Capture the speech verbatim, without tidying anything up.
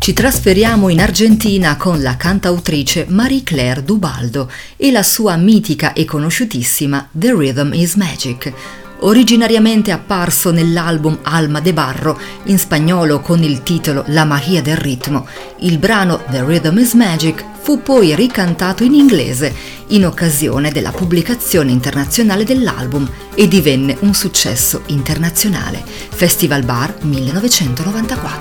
Ci trasferiamo in Argentina con la cantautrice Marie-Claire Dubaldo e la sua mitica e conosciutissima The Rhythm is Magic. Originariamente apparso nell'album Alma de Barro, in spagnolo con il titolo La magia del ritmo, il brano The Rhythm is Magic fu poi ricantato in inglese in occasione della pubblicazione internazionale dell'album e divenne un successo internazionale. Festival Bar millenovecentonovantaquattro.